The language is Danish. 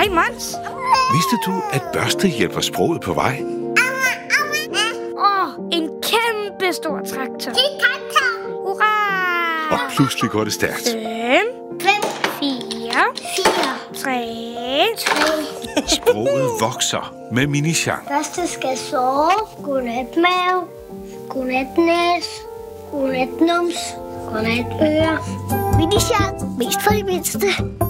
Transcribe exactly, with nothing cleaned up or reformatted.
Hej, Måns. Vidste du, at børste hjælper sproget på vej? Åh, oh, en kæmpe stor traktor. Det er traktor. Hurra! Og pludselig går det stærkt. Fem, Fem, fire, fire, tre. tre. Sproget vokser med Mini-Jean. Første skal sove. Godnat mave. Godnat næs. Godnat nums. Godnat øre. Mini-Jean. Mest for de mindste.